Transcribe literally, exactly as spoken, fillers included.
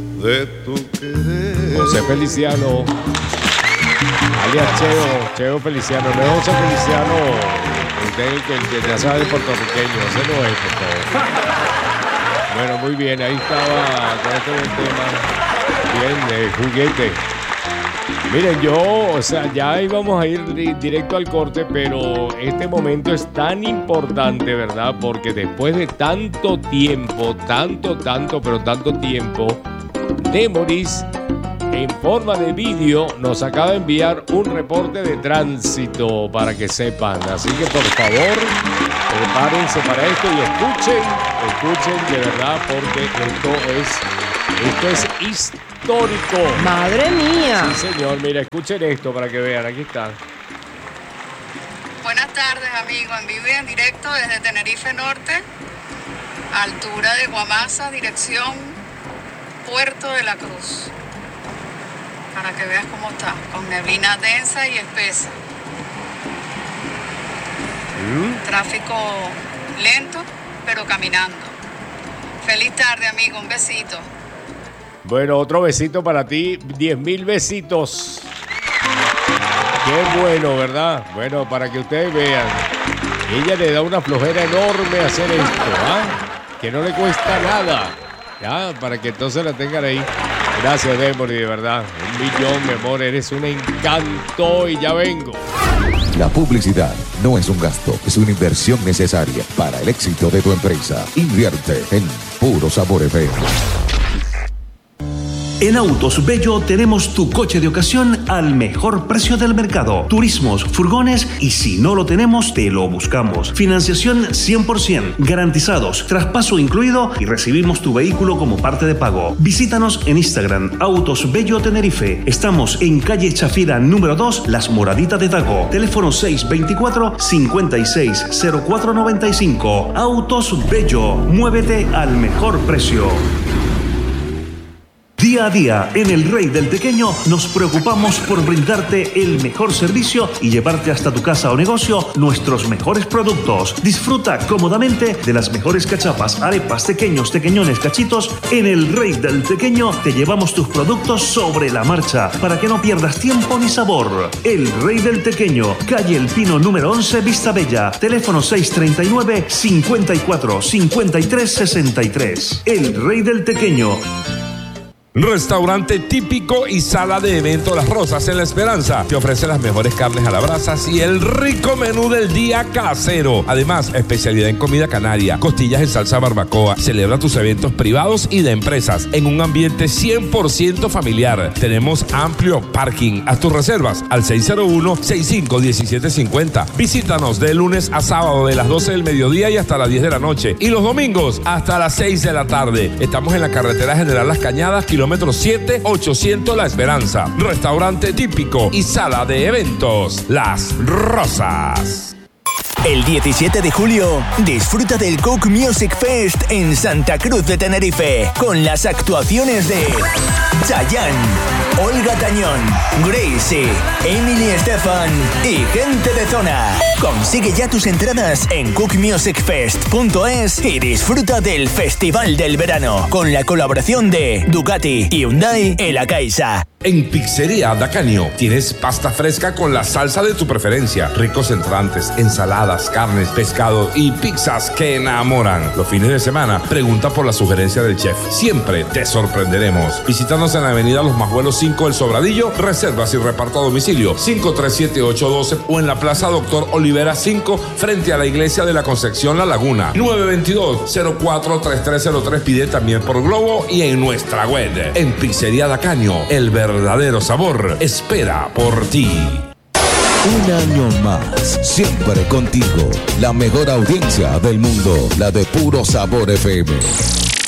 de tu querer. José Feliciano, alias Cheo, Cheo Feliciano, no es José Feliciano, usted el que, el que ya sabe puertorriqueño, ese no es, por favor. Bueno, muy bien, ahí estaba con este buen tema. Bien, eh, juguete. Miren, yo, o sea, ya íbamos a ir di- directo al corte, pero este momento es tan importante, ¿verdad? Porque después de tanto tiempo, tanto, tanto, pero tanto tiempo, Demoris, en forma de vídeo, nos acaba de enviar un reporte de tránsito para que sepan. Así que, por favor, prepárense para esto y escuchen, escuchen de verdad, porque esto es, esto es histórico. ¡Madre mía! Sí, señor. Mira, escuchen esto para que vean. Aquí está. Buenas tardes, amigos. En vivo y en directo desde Tenerife Norte, altura de Guamasa, dirección Puerto de la Cruz. Para que veas cómo está, con neblina densa y espesa. ¿Mm? Tráfico lento, pero caminando. Feliz tarde, amigo. Un besito. Bueno, otro besito para ti. Diez mil besitos. Qué bueno, ¿verdad? Bueno, para que ustedes vean. Ella le da una flojera enorme hacer esto, ¿ah? Que no le cuesta nada. Ya, para que entonces la tengan ahí. Gracias, Demory, de verdad. Un millón, mi amor. Eres un encanto y ya vengo. La publicidad no es un gasto, es una inversión necesaria para el éxito de tu empresa. Invierte en Puro Sabor F M. En Autos Bello tenemos tu coche de ocasión al mejor precio del mercado. Turismos, furgones y si no lo tenemos, te lo buscamos. Financiación cien por ciento, garantizados, traspaso incluido y recibimos tu vehículo como parte de pago. Visítanos en Instagram, Autos Bello Tenerife. Estamos en calle Chafira número dos, Las Moraditas de Taco. Teléfono seis veinticuatro, cincuenta y seis, cero cuatro noventa y cinco. Autos Bello, muévete al mejor precio. Día a día, en El Rey del Tequeño, nos preocupamos por brindarte el mejor servicio y llevarte hasta tu casa o negocio nuestros mejores productos. Disfruta cómodamente de las mejores cachapas, arepas, tequeños, tequeñones, cachitos. En El Rey del Tequeño te llevamos tus productos sobre la marcha para que no pierdas tiempo ni sabor. El Rey del Tequeño, calle El Pino número once, Vista Bella. Teléfono seis treinta y nueve, cincuenta y cuatro, cincuenta y tres, sesenta y tres. El Rey del Tequeño. Restaurante típico y sala de evento Las Rosas en La Esperanza te ofrece las mejores carnes a la brasa y el rico menú del día casero. Además, especialidad en comida canaria, costillas en salsa barbacoa. Celebra tus eventos privados y de empresas en un ambiente cien por ciento familiar. Tenemos amplio parking. Haz tus reservas al seis cero uno, sesenta y cinco, diecisiete cincuenta. Visítanos de lunes a sábado de las doce del mediodía y hasta las diez de la noche. Y los domingos hasta las seis de la tarde. Estamos en la carretera General Las Cañadas, kilómetro siete, ochocientos La Esperanza. Restaurante típico y sala de eventos Las Rosas. El diecisiete de julio, disfruta del Coke Music Fest en Santa Cruz de Tenerife, con las actuaciones de Chayanne, Olga Tañón, Gracie, Emily Estefan y gente de zona. Consigue ya tus entradas en cook music fest punto es y disfruta del Festival del Verano, con la colaboración de Ducati, Hyundai y La Caixa. En Pizzería Dacanio tienes pasta fresca con la salsa de tu preferencia, ricos entrantes, ensaladas, carnes, pescado y pizzas que enamoran. Los fines de semana, pregunta por la sugerencia del chef. Siempre te sorprenderemos. Visítanos en la avenida Los Majuelos cinco El Sobradillo, reservas y reparto a domicilio cinco tres siete ocho uno dos o en la Plaza Doctor Olivera cinco frente a la Iglesia de la Concepción La Laguna. nueve dos dos, cero cuatro, tres tres cero tres. Pide también por Globo y en nuestra web. En Pizzería Dacanio, el verdadero sabor espera por ti. Un año más, siempre contigo. La mejor audiencia del mundo, la de Puro Sabor F M.